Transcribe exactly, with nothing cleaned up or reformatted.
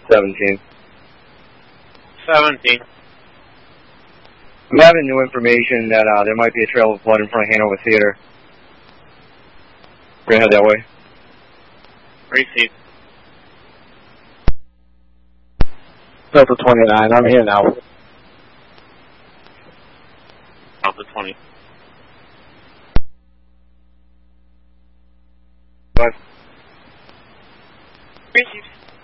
seventeen. seventeen. I'm having new information that uh, there might be a trail of blood in front of Hanover Theater. We're going to head that way. Receive. Delta twenty-nine, I'm here now. Delta twenty. What? Receive.